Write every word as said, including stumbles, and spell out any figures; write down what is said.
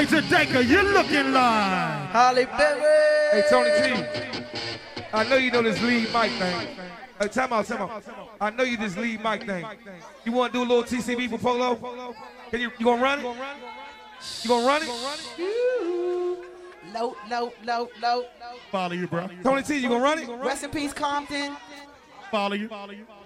Hey, Jadeka, you're looking like Holly Berry. Hey, Tony T. I know you know this lead mic thing. Hey, time out, time out. I know you this lead mic thing. You want to do a little T C B for Polo? Can you, you gonna run it? You gonna run it? Low, low, low, low. follow you, bro. Tony T, you gonna run it? Rest in peace, Compton. Follow you. Follow you.